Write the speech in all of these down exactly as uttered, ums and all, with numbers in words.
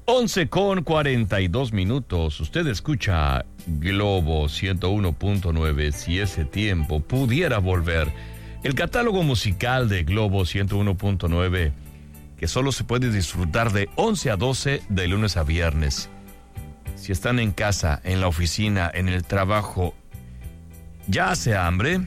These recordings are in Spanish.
once con cuarenta y dos minutos. Usted escucha Globo ciento uno punto nueve. Si ese tiempo pudiera volver. El catálogo musical de Globo ciento uno punto nueve, que solo se puede disfrutar de once a doce de lunes a viernes. Si están en casa, en la oficina, en el trabajo, ¿ya hace hambre?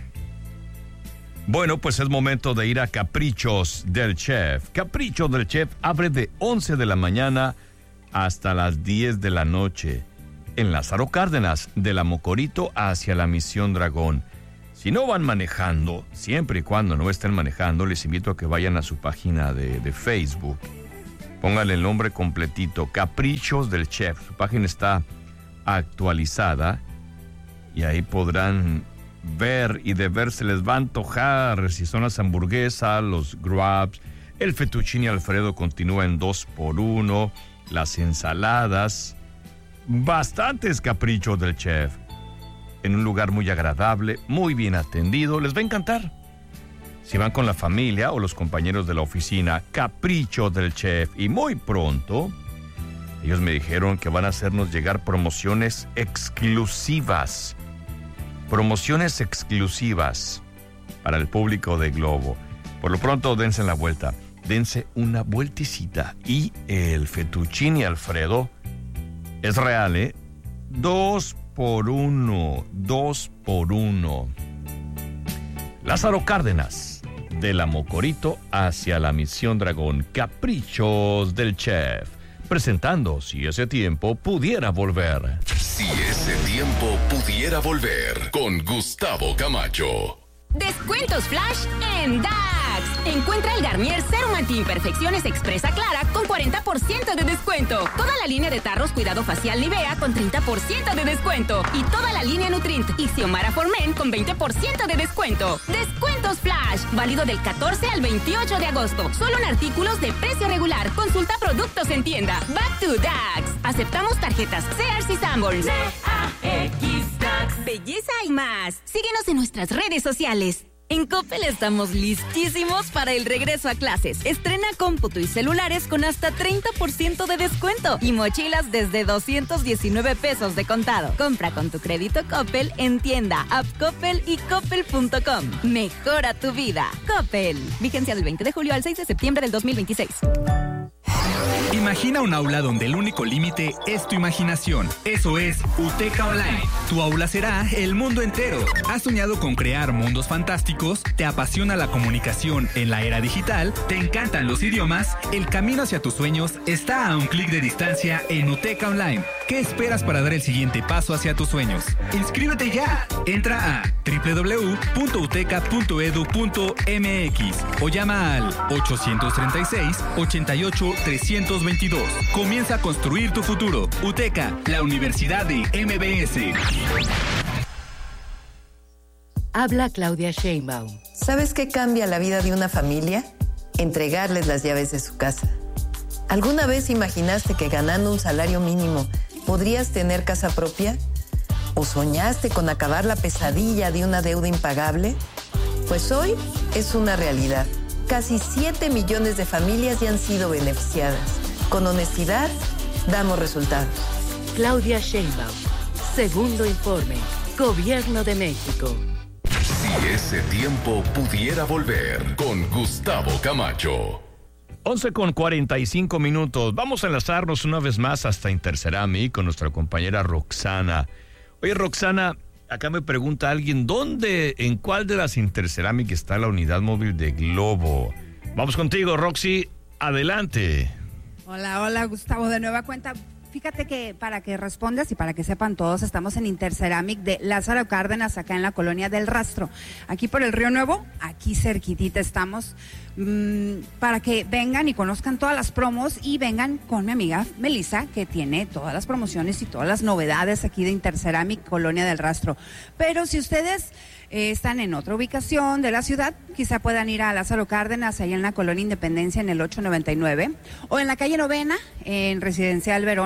Bueno, pues es momento de ir a Caprichos del Chef. Caprichos del Chef abre de once de la mañana hasta las diez de la noche en Lázaro Cárdenas, de la Mocorito hacia la Misión Dragón. Si no van manejando, siempre y cuando no estén manejando, les invito a que vayan a su página de, de Facebook. Pónganle el nombre completito, Caprichos del Chef. Su página está actualizada y ahí podrán ver, y de ver se les va a antojar si son las hamburguesas, los grabs, el fettuccine Alfredo continúa en dos por uno, las ensaladas, bastantes Caprichos del Chef, en un lugar muy agradable, muy bien atendido, les va a encantar. Si van con la familia o los compañeros de la oficina, Caprichos del Chef, y muy pronto ellos me dijeron que van a hacernos llegar promociones exclusivas. Promociones exclusivas para el público de Globo. Por lo pronto, dense la vuelta. Dense una vuelticita. Y el fettuccine Alfredo es real, ¿eh? Dos por uno. Dos por uno. Lázaro Cárdenas, de la Mocorito hacia la Misión Dragón. Caprichos del Chef. Presentando Si ese tiempo pudiera volver. Si ese tiempo pudiera volver, con Gustavo Camacho. Descuentos flash en Dax. Encuentra el Garnier Serum Anti-Imperfecciones Expresa Clara con cuarenta por ciento de descuento. Toda la línea de tarros Cuidado Facial Nivea con treinta por ciento de descuento. Y toda la línea Nutrint y Xiomara for Men con veinte por ciento de descuento. Descuentos flash. Válido del catorce al veintiocho de agosto. Solo en artículos de precio regular. Consulta productos en tienda. Back to Dax. Aceptamos tarjetas Sears y Sanborns. D A X Dax. Belleza y más. Síguenos en nuestras redes sociales. En Coppel estamos listísimos para el regreso a clases. Estrena cómputo y celulares con hasta treinta por ciento de descuento y mochilas desde doscientos diecinueve pesos de contado. Compra con tu crédito Coppel en tienda, app Coppel y coppel punto com. Mejora tu vida. Coppel. Vigencia del veinte de julio al seis de septiembre del dos mil veintiséis. Imagina un aula donde el único límite es tu imaginación. Eso es UTECA Online. Tu aula será el mundo entero. ¿Has soñado con crear mundos fantásticos? ¿Te apasiona la comunicación en la era digital? ¿Te encantan los idiomas? El camino hacia tus sueños está a un clic de distancia en UTECA Online. ¿Qué esperas para dar el siguiente paso hacia tus sueños? ¡Inscríbete ya! Entra a doble u doble u doble u punto uteca punto edu punto eme equis o llama al ochocientos treinta y seis, ochenta y ocho, trescientos veintidós. Comienza a construir tu futuro. UTECA, la Universidad de eme be ese. Habla Claudia Sheinbaum. ¿Sabes qué cambia la vida de una familia? Entregarles las llaves de su casa. ¿Alguna vez imaginaste que ganando un salario mínimo podrías tener casa propia? ¿O soñaste con acabar la pesadilla de una deuda impagable? Pues hoy es una realidad. Casi siete millones de familias ya han sido beneficiadas. Con honestidad, damos resultados. Claudia Sheinbaum. Segundo informe. Gobierno de México. Si ese tiempo pudiera volver, con Gustavo Camacho. once con cuarenta y cinco minutos. Vamos a enlazarnos una vez más hasta Intercerami con nuestra compañera Roxana. Oye, Roxana, acá me pregunta alguien, ¿dónde, en cuál de las Interceramic está la unidad móvil de Globo? Vamos contigo, Roxy, adelante. Hola, hola, Gustavo, de nueva cuenta. Fíjate que para que respondas y para que sepan todos, estamos en Interceramic de Lázaro Cárdenas, acá en la Colonia del Rastro. Aquí por el Río Nuevo, aquí cerquitita estamos, mmm, para que vengan y conozcan todas las promos y vengan con mi amiga Melissa, que tiene todas las promociones y todas las novedades aquí de Interceramic, Colonia del Rastro. Pero si ustedes eh, están en otra ubicación de la ciudad, quizá puedan ir a Lázaro Cárdenas, allá en la Colonia Independencia, en el ocho noventa y nueve, o en la calle Novena, en Residencial Verona,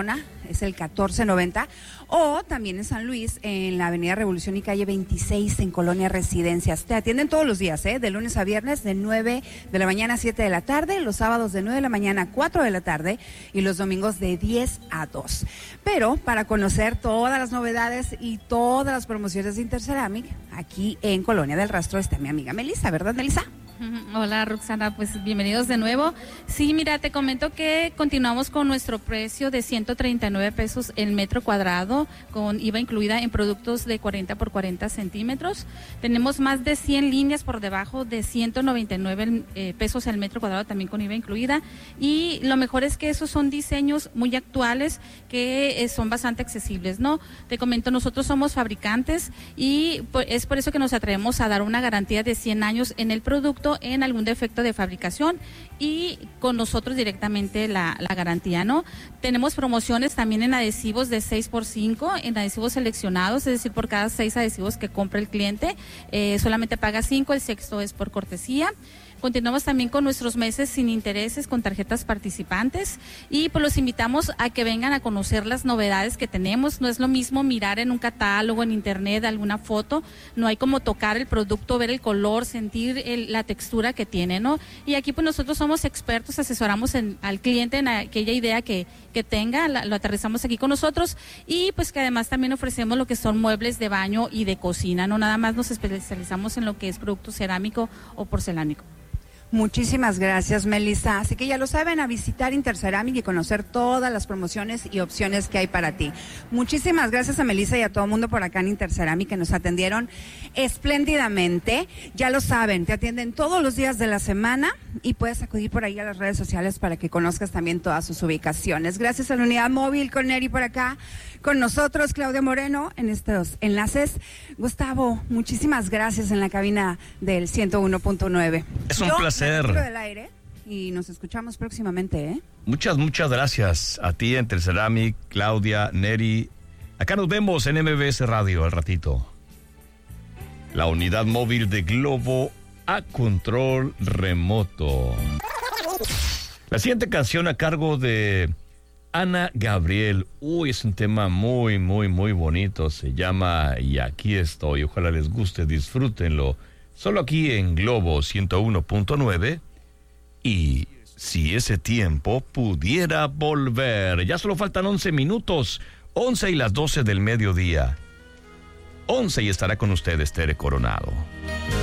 es el catorce noventa, o también en San Luis, en la avenida Revolución y calle veintiséis, en Colonia Residencias. Te atienden todos los días, ¿eh? De lunes a viernes, de nueve de la mañana a siete de la tarde, los sábados de nueve de la mañana a cuatro de la tarde y los domingos de diez a dos. Pero para conocer todas las novedades y todas las promociones de Interceramic, aquí en Colonia del Rastro está mi amiga Melissa, ¿verdad, Melissa? Hola, Roxana, pues bienvenidos de nuevo. Sí, mira, te comento que continuamos con nuestro precio de ciento treinta y nueve pesos el metro cuadrado, con I V A incluida en productos de cuarenta por cuarenta centímetros. Tenemos más de cien líneas por debajo de ciento noventa y nueve eh, pesos el metro cuadrado, también con I V A incluida. Y lo mejor es que esos son diseños muy actuales que eh, son bastante accesibles, ¿no? Te comento, nosotros somos fabricantes y pues, es por eso que nos atrevemos a dar una garantía de cien años en el producto, en algún defecto de fabricación, y con nosotros directamente la, la garantía, ¿no? Tenemos promociones también en adhesivos de seis por cinco, en adhesivos seleccionados, es decir, por cada seis adhesivos que compra el cliente, eh, solamente paga cinco, el sexto es por cortesía. Continuamos también con nuestros meses sin intereses con tarjetas participantes y pues los invitamos a que vengan a conocer las novedades que tenemos. No es lo mismo mirar en un catálogo, en internet, alguna foto, no hay como tocar el producto, ver el color, sentir el, la textura que tiene, ¿no? Y aquí pues nosotros somos expertos, asesoramos en, al cliente en aquella idea que, que tenga, la, lo aterrizamos aquí con nosotros y pues que además también ofrecemos lo que son muebles de baño y de cocina, no nada más nos especializamos en lo que es producto cerámico o porcelánico. Muchísimas gracias, Melissa. Así que ya lo saben, a visitar Interceramic y conocer todas las promociones y opciones que hay para ti. Muchísimas gracias a Melissa y a todo el mundo por acá en Interceramic que nos atendieron espléndidamente. Ya lo saben, te atienden todos los días de la semana y puedes acudir por ahí a las redes sociales para que conozcas también todas sus ubicaciones. Gracias a la unidad móvil con Neri por acá, con nosotros, Claudia Moreno, en estos enlaces. Gustavo, muchísimas gracias en la cabina del ciento uno punto nueve. Es un Yo placer. me retiro del aire y nos escuchamos próximamente, ¿eh? Muchas, muchas gracias a ti, Interceramic, Claudia, Neri. Acá nos vemos en M B S Radio al ratito. La unidad móvil de Globo a control remoto. La siguiente canción a cargo de Ana Gabriel. Uy, es un tema muy, muy, muy bonito. Se llama Y aquí estoy. Ojalá les guste, disfrútenlo. Solo aquí en Globo ciento uno punto nueve. Y si ese tiempo pudiera volver. Ya solo faltan once minutos. once y las doce del mediodía. once y estará con ustedes Tere Coronado.